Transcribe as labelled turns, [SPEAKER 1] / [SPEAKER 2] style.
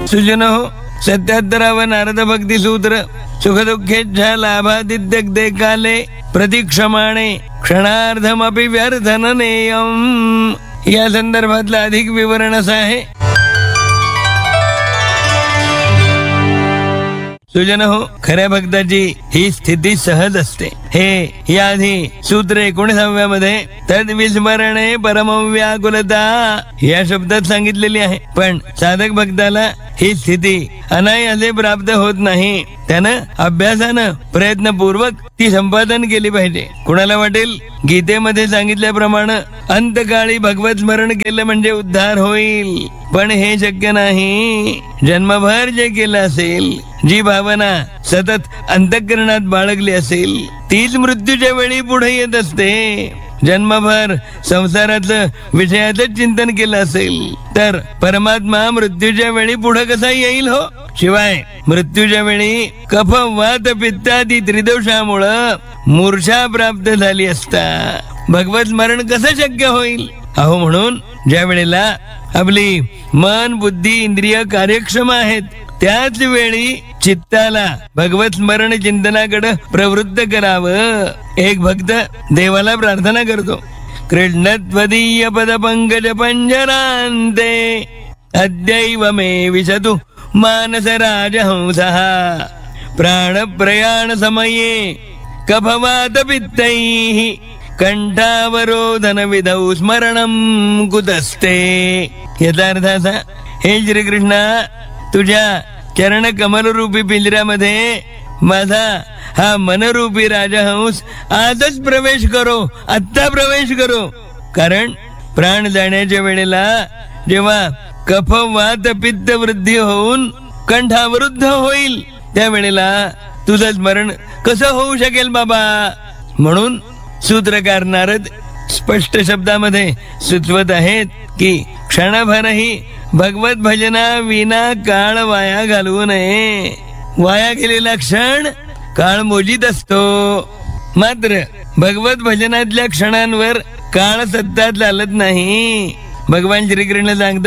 [SPEAKER 1] सुजनो 77 नारद भक्ती सूत्र. सुखदुःखेच्छा लाभादित्यग्दे काले प्रतीक्षमाणे क्षणार्धमपि व्यर्थन नेयम. या संदर्भातलं अधिक विवरण असं आहे. सुजन हो, खऱ्या भक्ताची ही स्थिती सहज असते. हे याआधी सूत्र 19व्या मध्ये तद्विस्मरणे परमव्याकुलता या शब्दात सांगितलेली आहे. पण साधक भक्ताला ही स्थिती अनायासे प्राप्त होत नाही. त्यानं अभ्यासानं प्रयत्नपूर्वक ती संपादन केली पाहिजे. कुणाला वाटेल गीतेमध्ये सांगितल्याप्रमाणे अंतकाळी भगवत स्मरण केलं म्हणजे उद्धार होईल, पण हे शक्य नाही. जन्मभर जे केलं असेल, जी भावना सतत अंतःकरणात बाळगली असेल, तीच मृत्यूच्या वेळी पुढे येत असते. जन्मभर संसाराचं विषयाचं चिंतन केलं असेल तर परमात्मा मृत्यूच्या वेळी पुढे कसा येईल हो. शिवाय मृत्यूच्या वेळी कफ वात पित्तादी त्रिदोषामुळं मूर्छा प्राप्त झाली असता भगवत स्मरण कसं शक्य होईल. अहो, म्हणून ज्या वेळेला आपली मन बुद्धी इंद्रिय कार्यक्षम आहेत त्याच वेळी चित्ताला भगवत स्मरण चिंतनाकडे प्रवृत्त करावं. एक भक्त देवाला प्रार्थना करतो, कृष्ण त्वदीय पद पंकज पंजरांते अद्यैव मे विशतु मानस राजहंसः प्राण प्रयाण समये कफवात पित्तैः कंठावरोधन विधौ स्मरणं कुतस्ते. याचा अर्थ असा, हे श्रीकृष्णा, तुझ्या चरण कमलरूपी पिंजऱ्यामध्ये माझा हा मनरूपी राजहंस आजच प्रवेश करो, आत्ता प्रवेश करो. कारण प्राण जाण्याच्या वेळेला जेव्हा कफ वात पित्त वृद्धी होऊन कंठावरुद्ध होईल त्यावेळेला तुझं स्मरण कसं होऊ शकेल बाबा. म्हणून सूत्रकार नारद स्पष्ट शब्दामध्ये सुचवत आहेत की क्षणभरही भगवत भजना विना काळ वाया घालवू नये. वाया गेलेला क्षण काळ मोजीत असतो. मात्र भगवत भजनातल्या क्षणांवर काळ सत्ता चालत नाही. भगवान श्रीकृष्ण सांगतात,